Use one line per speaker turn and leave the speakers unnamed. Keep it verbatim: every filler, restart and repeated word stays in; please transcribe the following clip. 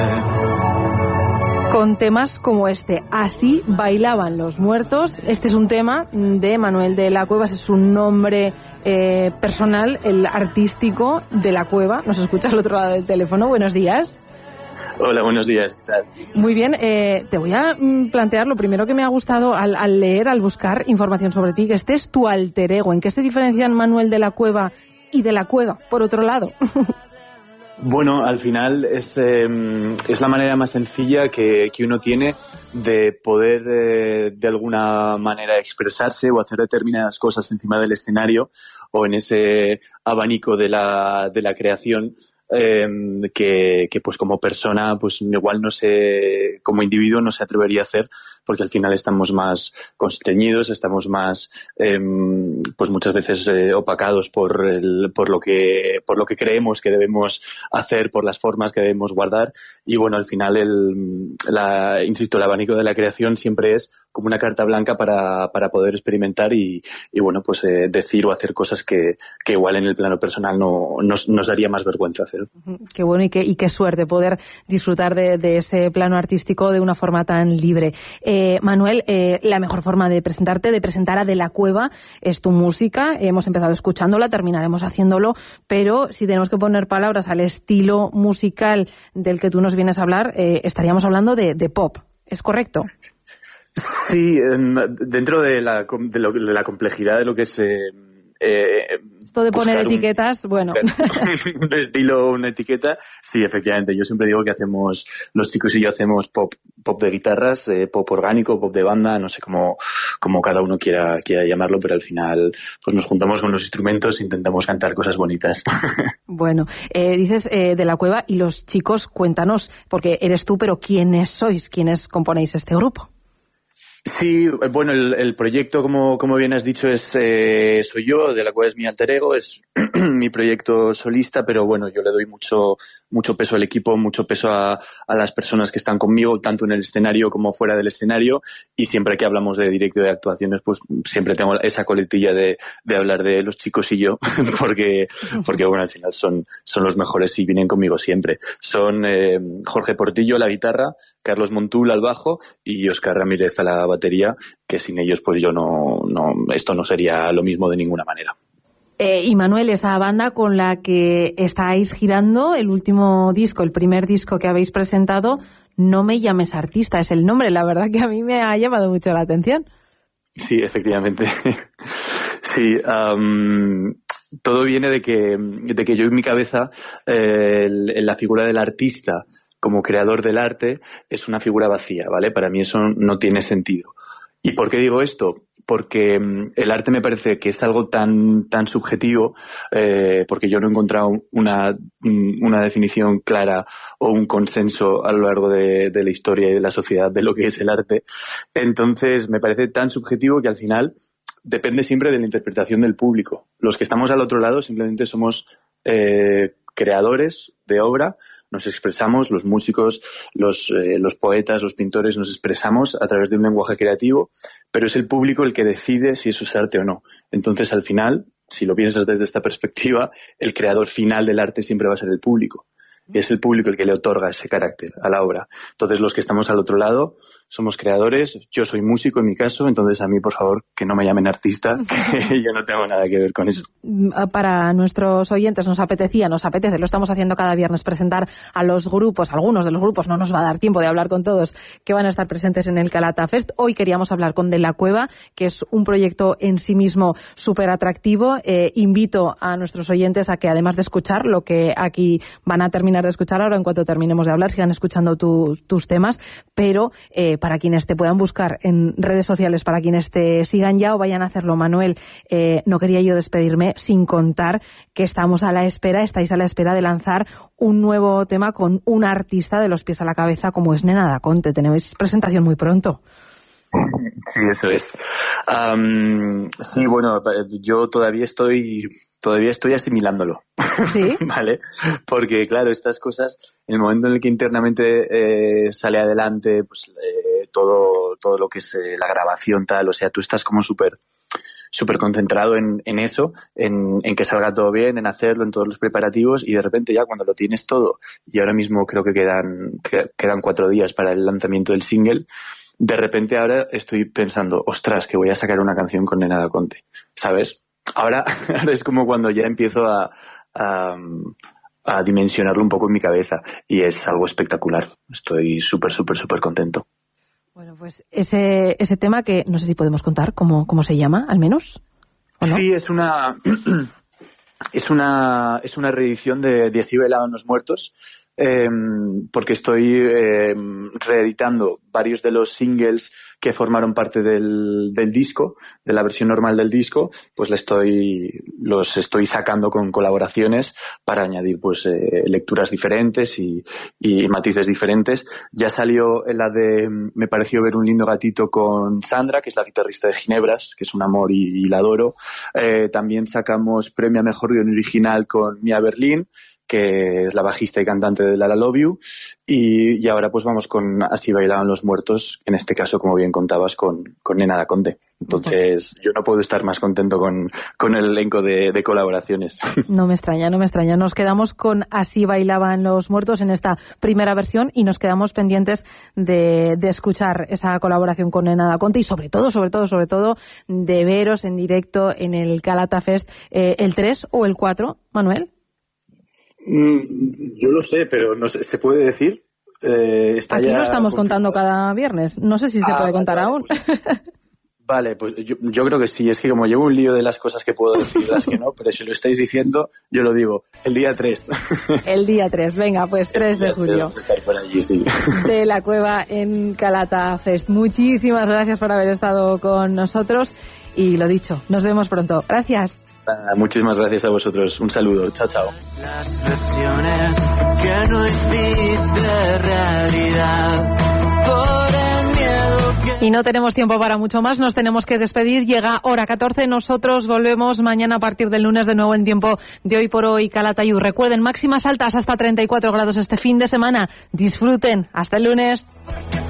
Con temas como este, Así bailaban los muertos. Este es un tema de Manuel de la Cueva, es un nombre eh, personal, el artístico de la Cueva. Nos escucha al otro lado del teléfono. Buenos días.
Hola, buenos días. ¿Qué tal?
Muy bien, eh, te voy a mm, plantear lo primero que me ha gustado al, al leer, al buscar información sobre ti, que este es tu alter ego. ¿En qué se diferencian Manuel de la Cueva y de la Cueva, por otro lado?
Bueno, al final es, eh, es la manera más sencilla que, que uno tiene de poder eh, de alguna manera expresarse o hacer determinadas cosas encima del escenario o en ese abanico de la, de la creación eh, que, que pues como persona pues igual no sé, como individuo no se atrevería a hacer, porque al final estamos más constreñidos, estamos más eh, pues muchas veces eh, opacados por el, por lo que por lo que creemos que debemos hacer, por las formas que debemos guardar. Y bueno, al final el la insisto, el abanico de la creación siempre es como una carta blanca para, para poder experimentar y, y bueno, pues eh, decir o hacer cosas que, que igual en el plano personal no nos, nos daría más vergüenza hacer.
Qué bueno y qué, y qué suerte poder disfrutar de, de ese plano artístico de una forma tan libre. Eh, Manuel, eh, la mejor forma de presentarte, de presentar a De la Cueva, es tu música. Hemos empezado escuchándola, terminaremos haciéndolo, pero si tenemos que poner palabras al estilo musical del que tú nos vienes a hablar, eh, estaríamos hablando de, de pop. ¿Es correcto?
Sí, dentro de la, de, lo, de la complejidad de lo que es... Eh, eh,
Esto de poner etiquetas, un, bueno.
Un estilo, una etiqueta, sí, efectivamente. Yo siempre digo que hacemos, los chicos y yo hacemos pop, pop de guitarras, eh, pop orgánico, pop de banda, no sé cómo, cómo cada uno quiera, quiera llamarlo, pero al final pues nos juntamos con los instrumentos e intentamos cantar cosas bonitas.
Bueno, eh, dices eh, De la Cueva y los chicos, cuéntanos, porque eres tú, pero ¿quiénes sois? ¿Quiénes componéis este grupo?
Sí, bueno, el, el proyecto, como, como bien has dicho, es eh, soy yo, De la Cueva es mi alter ego, es mi proyecto solista, pero bueno, yo le doy mucho mucho peso al equipo, mucho peso a, a las personas que están conmigo, tanto en el escenario como fuera del escenario, y siempre que hablamos de directo y de actuaciones, pues siempre tengo esa coletilla de, de hablar de los chicos y yo, porque, porque bueno, al final son, son los mejores y vienen conmigo siempre. Son eh, Jorge Portillo a la guitarra, Carlos Montul al bajo y Óscar Ramírez a la batería, que sin ellos pues yo no, no, esto no sería lo mismo de ninguna manera.
Eh, y Manuel, esa banda con la que estáis girando, el último disco, el primer disco que habéis presentado, No me llames artista, es el nombre, la verdad que a mí me ha llamado mucho la atención.
Sí, efectivamente. Sí, um, todo viene de que, de que yo en mi cabeza, eh, el, la figura del artista como creador del arte es una figura vacía, ¿vale? Para mí eso no tiene sentido. ¿Y por qué digo esto? Porque el arte me parece que es algo tan tan subjetivo, eh, porque yo no he encontrado una, una definición clara o un consenso a lo largo de, de la historia y de la sociedad de lo que es el arte. Entonces me parece tan subjetivo que al final depende siempre de la interpretación del público. Los que estamos al otro lado simplemente somos eh, creadores de obra, nos expresamos, los músicos, los, eh, los poetas, los pintores, nos expresamos a través de un lenguaje creativo, pero es el público el que decide si eso es arte o no. Entonces, al final, si lo piensas desde esta perspectiva, el creador final del arte siempre va a ser el público. Y es el público el que le otorga ese carácter a la obra. Entonces, los que estamos al otro lado somos creadores, yo soy músico en mi caso, entonces a mí, por favor, que no me llamen artista, que yo no tengo nada que ver con eso.
Para nuestros oyentes nos apetecía, nos apetece, lo estamos haciendo cada viernes, presentar a los grupos, algunos de los grupos, no nos va a dar tiempo de hablar con todos, que van a estar presentes en el Calata Fest. Hoy queríamos hablar con De la Cueva, que es un proyecto en sí mismo súper atractivo. Eh, invito a nuestros oyentes a que, además de escuchar lo que aquí van a terminar de escuchar ahora, en cuanto terminemos de hablar, sigan escuchando tu, tus temas, pero eh, para quienes te puedan buscar en redes sociales, para quienes te sigan ya o vayan a hacerlo, Manuel, eh, no quería yo despedirme sin contar que estamos a la espera, estáis a la espera de lanzar un nuevo tema con un artista de los pies a la cabeza como es Nena Daconte. Tenéis presentación muy pronto.
Sí, eso es. Um, sí, bueno, yo todavía estoy... Todavía estoy asimilándolo,
¿sí?
¿Vale? Porque, claro, estas cosas, en el momento en el que internamente eh, sale adelante, pues eh, todo todo lo que es eh, la grabación, tal, o sea, tú estás como súper súper concentrado en, en eso, en, en que salga todo bien, en hacerlo, en todos los preparativos, y de repente ya cuando lo tienes todo, y ahora mismo creo que quedan, que, quedan cuatro días para el lanzamiento del single, de repente ahora estoy pensando, ostras, que voy a sacar una canción con Nena Da Conte, ¿sabes? Ahora, ahora es como cuando ya empiezo a, a, a dimensionarlo un poco en mi cabeza, y es algo espectacular. Estoy súper, súper, súper contento.
Bueno, pues ese ese tema que no sé si podemos contar cómo, cómo se llama, al menos, ¿o no?
Sí, es una es una es una reedición de, de Así bailaban los muertos, eh, porque estoy eh, reeditando varios de los singles que formaron parte del, del disco, de la versión normal del disco, pues le estoy, los estoy sacando con colaboraciones para añadir pues eh, lecturas diferentes y, y matices diferentes. Ya salió la de Me pareció ver un lindo gatito con Sandra, que es la guitarrista de Ginebras, que es un amor y, y la adoro. Eh, también sacamos premio a mejor guion original con Mia Berlín, que es la bajista y cantante de La La Love You, y, y ahora pues vamos con Así bailaban los muertos, en este caso, como bien contabas, con, con Nena Da Conte. Entonces, yo no puedo estar más contento con, con el elenco de, de colaboraciones.
No me extraña, no me extraña. Nos quedamos con Así bailaban los muertos en esta primera versión y nos quedamos pendientes de, de escuchar esa colaboración con Nena Da Conte y sobre todo, sobre todo, sobre todo, de veros en directo en el Calata Fest eh, el tres o el cuatro, Manuel.
Mm, yo lo sé, pero no sé, ¿se puede decir? Eh, está
Aquí
ya
lo estamos
confirmado.
contando cada viernes. No sé si se
ah,
puede contar
vale,
aún.
Pues, vale, pues yo, yo creo que sí. Es que como llevo un lío de las cosas que puedo decir, las que no, pero si lo estáis diciendo, yo lo digo. El día tres.
El día tres, venga, pues tres de julio.
Vamos a estar por allí, sí.
De la Cueva en Calata Fest. Muchísimas gracias por haber estado con nosotros y lo dicho, nos vemos pronto. Gracias.
Ah, muchísimas gracias a vosotros. Un saludo. Chao, chao.
Las versiones que no hiciste realidad por el miedo que...
Y no tenemos tiempo para mucho más, nos tenemos que despedir. Llega hora catorce, nosotros volvemos mañana a partir del lunes de nuevo en tiempo de Hoy por Hoy Calatayud. Recuerden, máximas altas hasta treinta y cuatro grados este fin de semana. Disfruten. Hasta el lunes.